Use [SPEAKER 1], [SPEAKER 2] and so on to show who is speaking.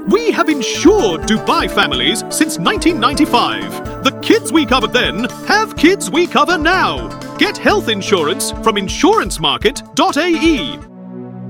[SPEAKER 1] We have insured Dubai families since 1995. The kids we covered then have kids we cover now. Get health insurance from insurancemarket.ae.